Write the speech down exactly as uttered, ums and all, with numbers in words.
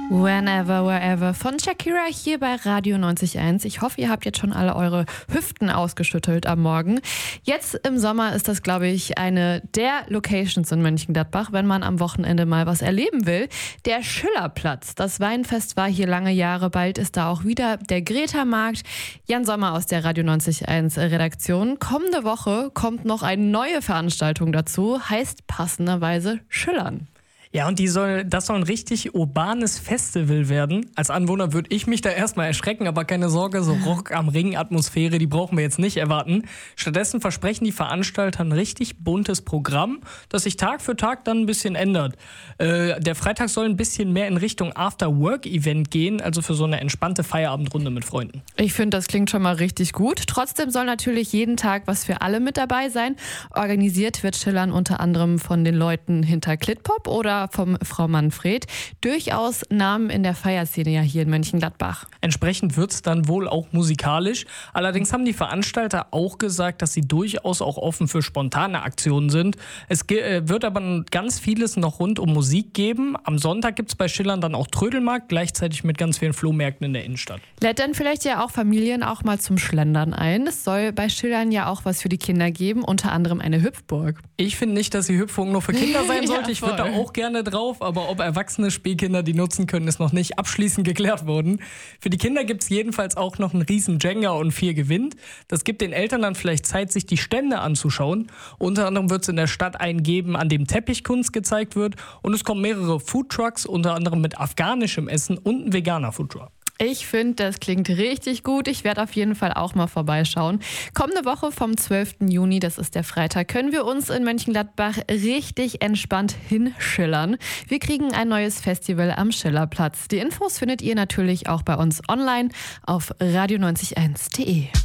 Whenever, Wherever von Shakira hier bei Radio neunzig Komma eins. Ich hoffe, ihr habt jetzt schon alle eure Hüften ausgeschüttelt am Morgen. Jetzt im Sommer ist das, glaube ich, eine der Locations in Mönchengladbach, wenn man am Wochenende mal was erleben will. Der Schillerplatz. Das Weinfest war hier lange Jahre. Bald ist da auch wieder der Greta-Markt. Jan Sommer aus der Radio neunzig Komma eins Redaktion. Kommende Woche kommt noch eine neue Veranstaltung dazu. Heißt passenderweise Schillern. Ja, und die soll, das soll ein richtig urbanes Festival werden. Als Anwohner würde ich mich da erstmal erschrecken, aber keine Sorge, so Rock am Ring-Atmosphäre, die brauchen wir jetzt nicht erwarten. Stattdessen versprechen die Veranstalter ein richtig buntes Programm, das sich Tag für Tag dann ein bisschen ändert. Äh, der Freitag soll ein bisschen mehr in Richtung After-Work-Event gehen, also für so eine entspannte Feierabendrunde mit Freunden. Ich finde, das klingt schon mal richtig gut. Trotzdem soll natürlich jeden Tag was für alle mit dabei sein. Organisiert wird Schillern unter anderem von den Leuten hinter Klitpop oder vom Frau Manfred. Durchaus Namen in der Feierszene ja hier in Mönchengladbach. Entsprechend wird es dann wohl auch musikalisch. Allerdings haben die Veranstalter auch gesagt, dass sie durchaus auch offen für spontane Aktionen sind. Es ge- äh, wird aber ganz vieles noch rund um Musik geben. Am Sonntag gibt es bei Schillern dann auch Trödelmarkt, gleichzeitig mit ganz vielen Flohmärkten in der Innenstadt. Lädt dann vielleicht ja auch Familien auch mal zum Schlendern ein. Es soll bei Schillern ja auch was für die Kinder geben, unter anderem eine Hüpfburg. Ich finde nicht, dass die Hüpfung nur für Kinder sein sollte. Ja, ich würde da auch gerne drauf, aber ob erwachsene Spielkinder die nutzen können, ist noch nicht abschließend geklärt worden. Für die Kinder gibt es jedenfalls auch noch einen riesen Jenga und vier gewinnt. Das gibt den Eltern dann vielleicht Zeit, sich die Stände anzuschauen. Unter anderem wird es in der Stadt einen geben, an dem Teppichkunst gezeigt wird. Und es kommen mehrere Foodtrucks, unter anderem mit afghanischem Essen und ein veganer Foodtruck. Ich finde, das klingt richtig gut. Ich werde auf jeden Fall auch mal vorbeischauen. Kommende Woche vom zwölften Juni, das ist der Freitag, können wir uns in Mönchengladbach richtig entspannt hinschillern. Wir kriegen ein neues Festival am Schillerplatz. Die Infos findet ihr natürlich auch bei uns online auf radio neunzig eins punkt de.